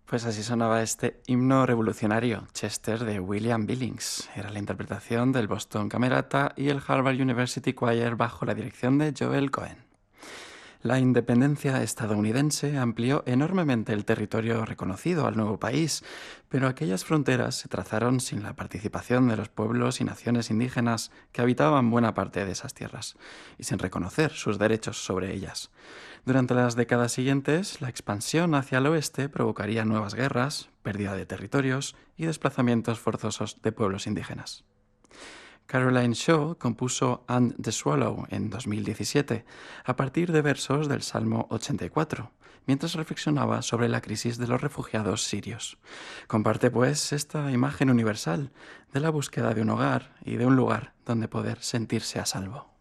Pues así sonaba este himno revolucionario, Chester de William Billings. Era la interpretación del Boston Camerata y el Harvard University Choir bajo la dirección de Joel Cohen. La independencia estadounidense amplió enormemente el territorio reconocido al nuevo país, pero aquellas fronteras se trazaron sin la participación de los pueblos y naciones indígenas que habitaban buena parte de esas tierras, y sin reconocer sus derechos sobre ellas. Durante las décadas siguientes, la expansión hacia el oeste provocaría nuevas guerras, pérdida de territorios y desplazamientos forzosos de pueblos indígenas. Caroline Shaw compuso And the Swallow en 2017, a partir de versos del Salmo 84, mientras reflexionaba sobre la crisis de los refugiados sirios. Comparte, pues, esta imagen universal de la búsqueda de un hogar y de un lugar donde poder sentirse a salvo.